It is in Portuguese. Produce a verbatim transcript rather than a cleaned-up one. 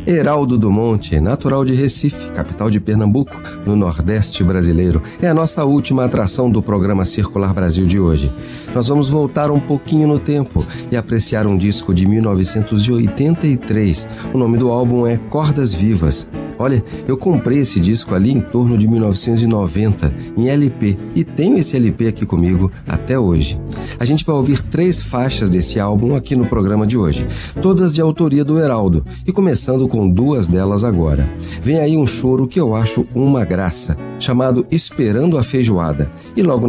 Heraldo do Monte, natural de Recife, capital de Pernambuco, no Nordeste brasileiro, é a nossa última atração do programa Circular Brasil de hoje. Nós vamos voltar um pouquinho no tempo e apreciar um disco de mil novecentos e oitenta e três. O nome do álbum é Cordas Vivas. Olha, eu comprei esse disco ali em torno de mil novecentos e noventa, em L P, e tenho esse L P aqui comigo até hoje. A gente vai ouvir três faixas desse álbum aqui no programa de hoje, todas de autoria do Heraldo, e começando com duas delas agora. Vem aí um choro que eu acho uma graça, chamado Esperando a Feijoada, e logo